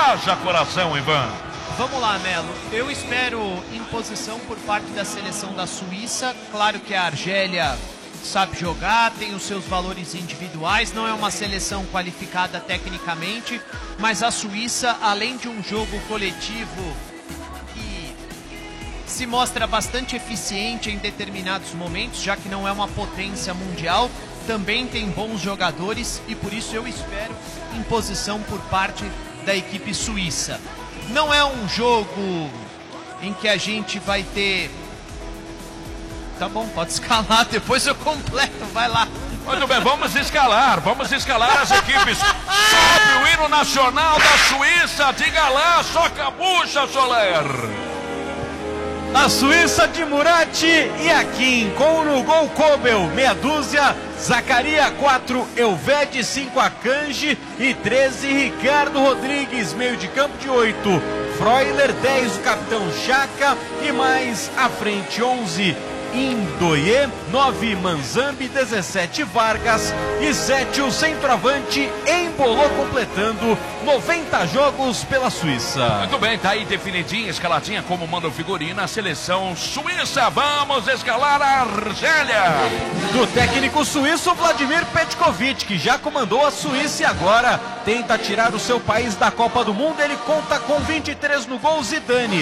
Haja coração, Ivan. Vamos lá, Melo. Eu espero imposição por parte da seleção da Suíça. Claro que a Argélia sabe jogar, tem os seus valores individuais, não é uma seleção qualificada tecnicamente, mas a Suíça, além de um jogo coletivo que se mostra bastante eficiente em determinados momentos, já que não é uma potência mundial, também tem bons jogadores e por isso eu espero imposição por parte da equipe suíça. Não é um jogo em que a gente vai ter... Tá bom, pode escalar, depois eu completo, vai lá. Muito bem, vamos escalar as equipes. Sobe o hino nacional da Suíça, diga lá, soca a bucha, Soler. A Suíça de Murat e Akin, com no gol Kobel, meia dúzia, Zacaria 4, Elvede 5, Akanji e 13, Ricardo Rodrigues, meio de campo de 8, Freuler 10, o capitão Chaka e mais à frente 11, Indoie, 9 Manzambi, 17 Vargas e 7 o centroavante Embolou, completando 90 jogos pela Suíça. Muito bem, tá aí definidinha, escaladinha como manda o figurino, a seleção suíça. Vamos escalar a Argélia. Do técnico suíço Vladimir Petkovic, que já comandou a Suíça e agora tenta tirar o seu país da Copa do Mundo. Ele conta com 23 no gol, Zidane,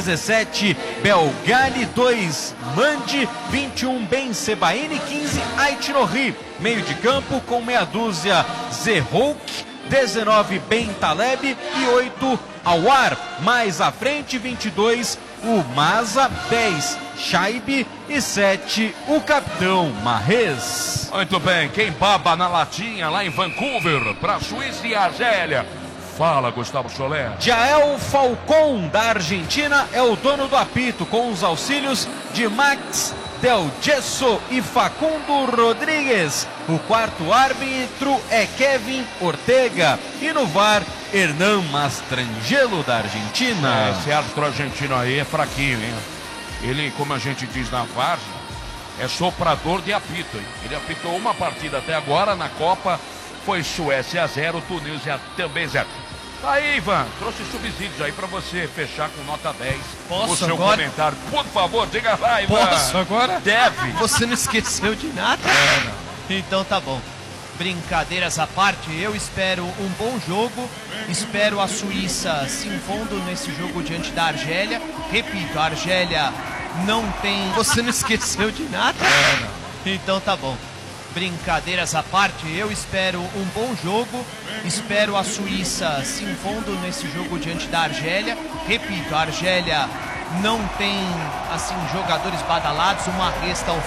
17 Belgali, 2 Mandi, 21 Ben Sebaini, 15 Ait Nouri, meio de campo com meia dúzia Zerrouk, 19 Ben Taleb e 8 Awar, mais à frente 22 o Maza, 10 Shaibi e 7 o capitão Mahrez. Muito bem, quem baba na latinha lá em Vancouver para Suíça e Argélia? Fala, Gustavo Soler. Jael Falcon, da Argentina, é o dono do apito, com os auxílios de Max Del Gesso e Facundo Rodrigues. O quarto árbitro é Kevin Ortega e no VAR, Hernan Mastrangelo, da Argentina. Esse árbitro argentino aí é fraquinho, hein? Ele, como a gente diz na VAR, é soprador de apito, hein? Ele apitou uma partida até agora na Copa, foi Suécia 0, Tunísia também 0. Tá aí, Ivan, trouxe subsídios aí pra você fechar com nota 10. Posso o seu agora? comentário. Por favor, diga lá, Ivan. Posso agora? Deve. Você não esqueceu de nada? Não. Então tá bom. Brincadeiras à parte, eu espero um bom jogo, espero a Suíça se impondo nesse jogo diante da Argélia. Repito, a Argélia não tem... Você não esqueceu de nada? Não. Então tá bom. Brincadeiras à parte, eu espero um bom jogo, espero a Suíça se impondo nesse jogo diante da Argélia. Repito, a Argélia não tem assim jogadores badalados, uma resta